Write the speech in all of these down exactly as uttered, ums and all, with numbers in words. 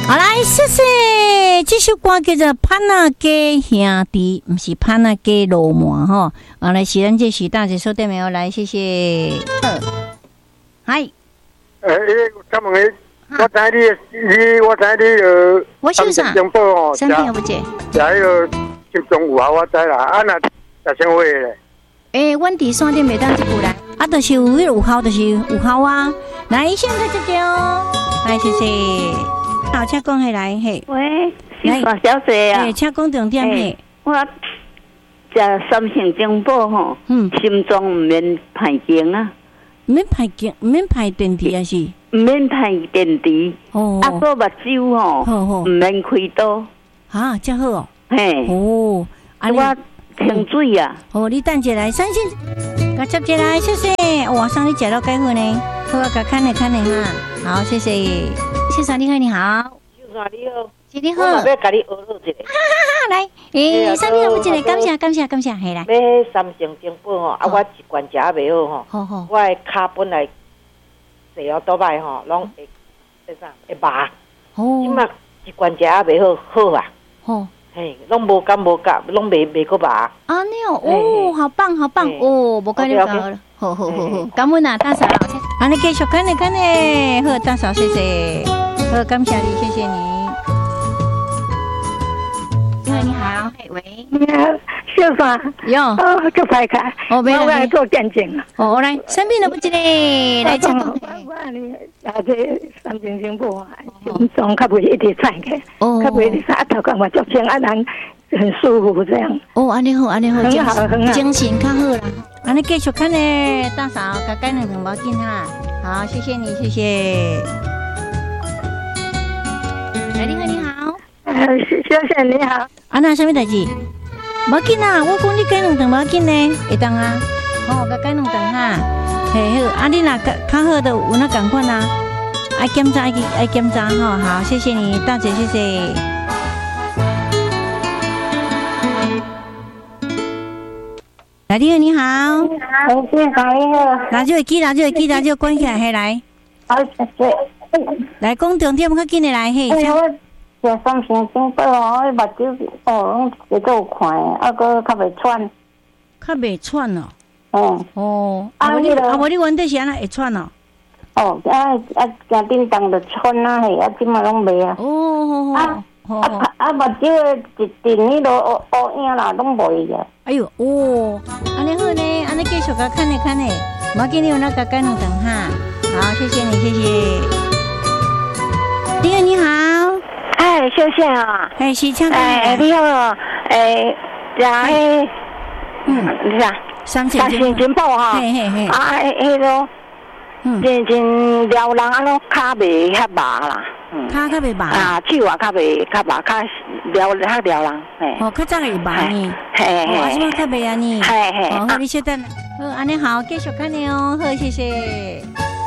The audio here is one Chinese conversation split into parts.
好来，谢谢。这首歌叫做《潘那家兄弟》，不是潘那家老母哈。好来，是咱这许大姐说对没有？来，谢谢。嗨， 诶，咱们个，我知你，你我知你呃， 我先生， 中报哦， 身体不解， 食迄个心中有效，我知啦。啊，那十千位咧。 诶，阮伫山顶袂当一步来，啊，就是有迄有效，就是有效啊。来，现在接着哦，来，谢谢。好，请讲起来嘿。 喂，是大小姐啊。 诶，请讲重点嘿。 我食三星中宝吼， 嗯， 心脏毋免排经啊， 毋免排经，毋免排电池啊是？ 毋免排电池。哦。啊，个目睭吼，好好，毋免开刀。 啊，真好哦。 嘿。 哦， 啊我停水啊。 哦，你等一下来，三星，甲接起来，谢谢。哇，上你食到介好呢，好啊，甲看咧看咧哈。好，谢谢。先生你好，你好。 先生你好。 是你好。 我要甲你学好一个。 哈哈哈！来，诶，三你好，一个感谢感谢感谢，系来。 买三星中宝吼，啊，我一罐食啊袂好吼。好好。我的骹本来坐后倒摆吼，拢会，会啥会麻。哦。即马一罐食啊袂好，好啊。哦。嘿，拢无感无感，拢袂袂个麻。 啊，你哦，哦，好棒好棒哦，无怪你搞了。好好好好，感恩啊，大嫂。啊，你继续看呢看呢，好，大嫂谢谢，好，感谢你，谢谢你。你好，你好，喂， 你好，小三， 有， 哦，叫派开， 哦，没我来做见证啊。 哦，我来，身边的不一个，来唱。 我我呢，啊，这三星星宝啊，心脏较袂一直踩开，哦，较袂一直踩，头感觉足轻啊，人很舒服这样。 哦，安尼好，安尼好， 很好，很好， 精神较好啦。安尼继续看呢，大嫂，甲改两两毛巾哈。好，谢谢你，谢谢。哎，你好，你好。 呃，小姐你好。 啊，那什么代志？毛巾啊，我讲你改两条毛巾呢，会当啊。哦，甲改两条哈。嘿好，啊你若较较好的有那共款啊，爱检查爱爱检查吼。好，谢谢你，大姐，谢谢。来，你好，你好。 你好，你好，你好。 拿就会记，拿就会记，拿就关起来，嘿来。 好，谢谢。 来讲重点，较紧的来嘿。 食三星中宝哦，迄目睭哦，会够有看的，啊，搁较袂喘。 较袂喘哦。 哦。 哦。啊，无你啊，无你原底是安那会喘哦。 哦，啊啊，行叮当就喘啊，嘿，啊，即马拢袂啊。 哦， 啊啊啊，目睭一阵迄落乌乌影啦，拢袂个。 哎呦，哦，安尼好呢，安尼继续甲看咧看咧，我今日有那个改两顿哈。好，谢谢你，谢谢。你好，你好。 哎，小姐啊， 哎，是唱歌。 哎，你好，哎，呀，嘿，嗯，你啥？ 三星金宝哈， 嘿嘿嘿， 啊，迄个，嗯，真真撩人啊，拢骹袂遐麻啦， 骹较袂麻啊，手啊较袂较麻，较撩较撩人，嘿。 哦，较早会麻呢， 嘿嘿， 啊，即摆较袂安尼， 嘿嘿， 哦，好，你稍等，好，安尼好，继续看你哦，好，谢谢。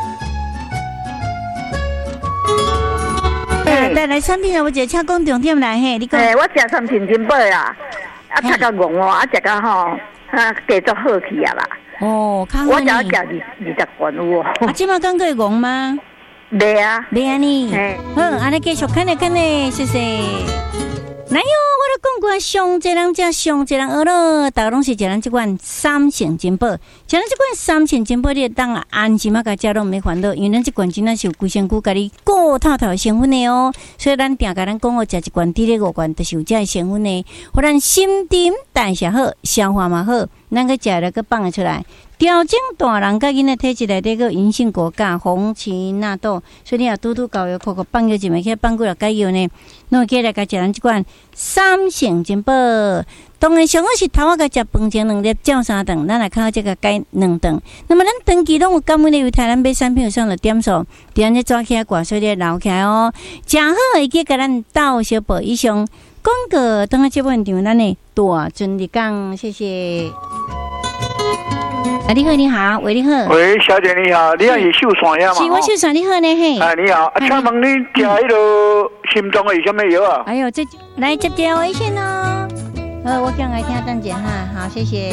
来来，三点我姐请讲重点来嘿，你讲。 诶，我食三星金宝啊，啊，食到戆哦，啊，食到吼，啊，继续好去啊啦。 哦，较好呢。 我只要食二二十罐有哦。 啊，即马刚对戆吗？ 袂啊， 袂啊呢。好，安尼继续看咧看咧，谢谢。来哟，我都讲过，上济人食，上济人学咯，大家拢是食咱即款三星金宝，食咱即款三星金宝，你当啊安心啊，甲食拢免烦恼，因为咱即款真正是有规身躯，甲你顾透透的成分的哦。所以咱定甲咱讲哦，食一罐、滴咧五罐，都是有这的成分的，互咱心沉代谢好，消化嘛好，咱个食了个放得出来。调整大人甲囡仔体质内底个银杏果苷、红荠纳豆，所以你若拄拄搞药，口口放药一枚，去放几落解药呢？侬起来甲食咱即款三星金宝。当然上好是头仔甲食饭前两粒，照三顿，咱来靠这个解两顿。那么咱长期拢有感恩的为台湾买产品有上了点数，伫安尼抓起来挂水咧留起来哦，正好会去甲咱斗小宝以上广告。当下这部现场咱的大尊的讲，谢谢。啊，你好，你好，喂，你好。 喂，小姐你好，你也是秀山呀嘛？ 是，我秀山，你好呢，嘿。 啊，你好，啊，请问你食迄个心脏的是什么药啊？ 哎呦，这来接电话先哦。呃，我讲来听等姐哈，好，谢谢。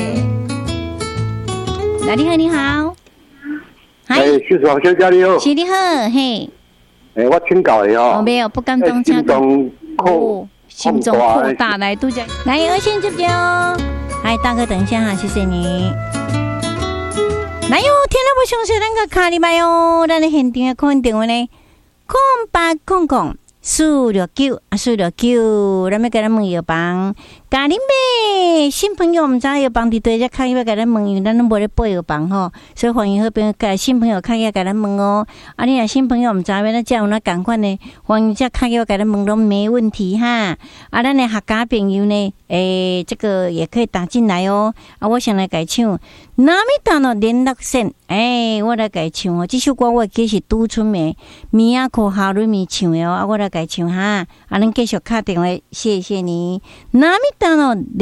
来，你好，你好。 哎，秀山小姐你好。 是你好，嘿。 诶，我请教的哦。 哦，没有，不敢当， 心脏扩， 心脏扩大来都在。来，二线这边哦。嗨，大哥，等一下哈，谢谢你。来哟，听到不详细，咱个卡里麦哦，咱的现场的空电话呢，空八空空四六九啊，四六九，咱要给咱问药房，家里妹新朋友，唔知药房伫对只卡要给咱问，因为咱都无咧报药房吼，所以欢迎好朋友给新朋友卡要给咱问哦。啊，你若新朋友唔知要咱叫有哪赶快呢？欢迎只卡要给咱问都没问题哈。啊，咱的客家朋友呢，诶、欸，这个也可以打进来哦。啊，我想来改唱。那米达诺联络线，哎，我来改唱哦。这首歌我记是杜春梅、米亚可哈瑞米唱的哦。啊，我来改唱哈。啊，恁继续打电话，谢谢你。那米达诺。